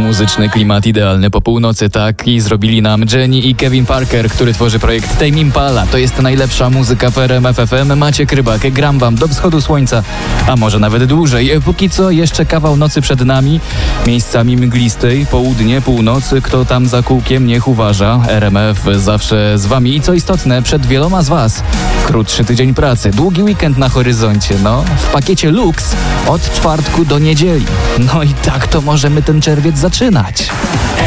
Muzyczny klimat idealny po północy, taki zrobili nam Jenny i Kevin Parker, który tworzy projekt Tame Impala. To jest najlepsza muzyka w RMF FM. Maciek Rybak, gram wam do wschodu słońca, a może nawet dłużej. Póki co jeszcze kawał nocy przed nami, miejscami mglistej, południe, północ. Kto tam za kółkiem, niech uważa. RMF zawsze z wami i co istotne, przed wieloma z was krótszy tydzień pracy, długi weekend na horyzoncie, w pakiecie Lux od czwartku do niedzieli. No i tak to możemy ten czerwiec zaczynać.